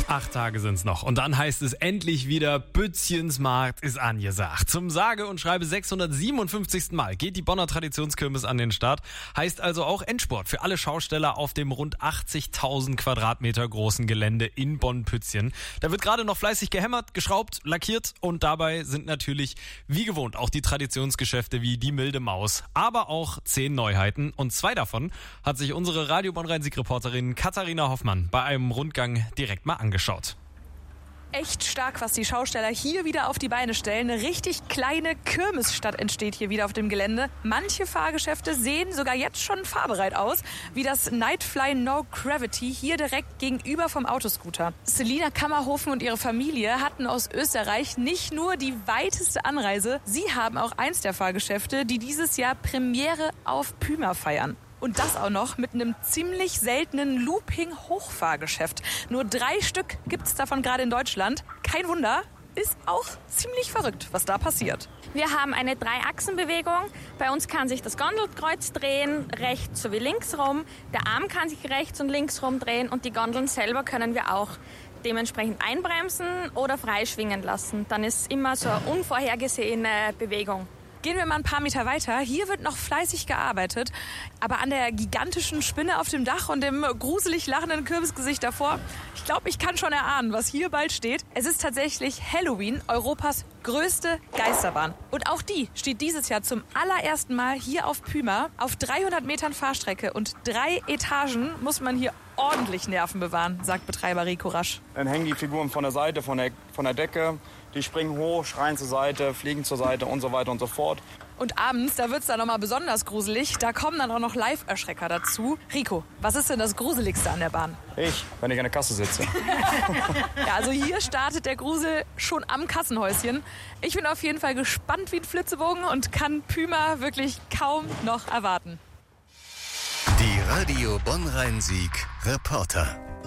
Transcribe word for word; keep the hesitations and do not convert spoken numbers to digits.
Acht Tage sind's noch und dann heißt es endlich wieder, Bützchensmarkt ist angesagt. Zum sage und schreibe sechshundertsiebenundfünfzigsten Mal geht die Bonner Traditionskirmes an den Start. Heißt also auch Endspurt für alle Schausteller auf dem rund achtzigtausend Quadratmeter großen Gelände in Bonn-Pützchen. Da wird gerade noch fleißig gehämmert, geschraubt, lackiert und dabei sind natürlich wie gewohnt auch die Traditionsgeschäfte wie die Milde Maus. Aber auch zehn Neuheiten und zwei davon hat sich unsere Radio Bonn-Rhein-Sieg-Reporterin Katharina Hoffmann bei einem Rundgang direkt mal angeschaut. Geschaut. Echt stark, was die Schausteller hier wieder auf die Beine stellen. Eine richtig kleine Kirmesstadt entsteht hier wieder auf dem Gelände. Manche Fahrgeschäfte sehen sogar jetzt schon fahrbereit aus, wie das Nightfly No Gravity hier direkt gegenüber vom Autoscooter. Selina Kammerhofen und ihre Familie hatten aus Österreich nicht nur die weiteste Anreise, sie haben auch eins der Fahrgeschäfte, die dieses Jahr Premiere auf Pyma feiern. Und das auch noch mit einem ziemlich seltenen Looping-Hochfahrgeschäft. Nur drei Stück gibt's davon gerade in Deutschland. Kein Wunder, ist auch ziemlich verrückt, was da passiert. Wir haben eine Drei-Achsen-Bewegung. Bei uns kann sich das Gondelkreuz drehen, rechts sowie links rum. Der Arm kann sich rechts und links rum drehen und die Gondeln selber können wir auch dementsprechend einbremsen oder freischwingen lassen. Dann ist immer so eine unvorhergesehene Bewegung. Gehen wir mal ein paar Meter weiter. Hier wird noch fleißig gearbeitet. Aber an der gigantischen Spinne auf dem Dach und dem gruselig lachenden Kürbisgesicht davor, ich glaube, ich kann schon erahnen, was hier bald steht. Es ist tatsächlich Halloween, Europas größte Geisterbahn. Und auch die steht dieses Jahr zum allerersten Mal hier auf Pyma. Auf dreihundert Metern Fahrstrecke und drei Etagen muss man hier ordentlich Nerven bewahren, sagt Betreiber Rico Rasch. Dann hängen die Figuren von der Seite, von der, von der Decke. Die springen hoch, schreien zur Seite, fliegen zur Seite und so weiter und so fort. Und abends, da wird's dann nochmal besonders gruselig. Da kommen dann auch noch Live-Erschrecker dazu. Rico, was ist denn das Gruseligste an der Bahn? Ich, wenn ich an der Kasse sitze. Ja, also hier startet der Grusel schon am Kassenhäuschen. Ich bin auf jeden Fall gespannt wie ein Flitzebogen und kann Pyma wirklich kaum noch erwarten. Die Radio Bonn-Rhein-Sieg Reporter.